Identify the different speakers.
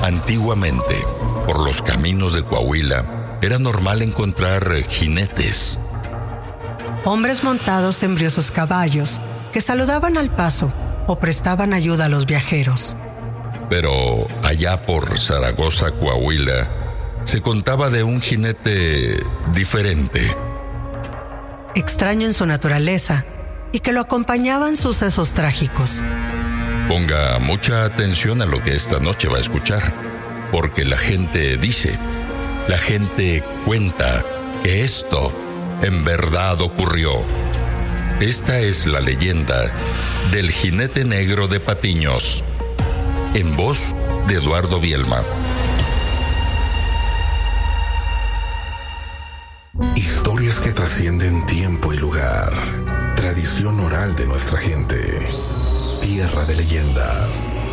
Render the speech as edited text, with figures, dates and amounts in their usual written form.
Speaker 1: Antiguamente, por los caminos de Coahuila, era normal encontrar jinetes.
Speaker 2: Hombres montados en briosos caballos que saludaban al paso o prestaban ayuda a los viajeros.
Speaker 1: Pero allá por Zaragoza, Coahuila, se contaba de un jinete diferente.
Speaker 2: Extraño en su naturaleza y que lo acompañaban sucesos trágicos.
Speaker 1: Ponga mucha atención a lo que esta noche va a escuchar, porque la gente dice, la gente cuenta que esto en verdad ocurrió. Esta es la leyenda del jinete negro de Patiños, en voz de Eduardo Bielma.
Speaker 3: Historias que trascienden tiempo y lugar. Tradición oral de nuestra gente. Tierra de leyendas.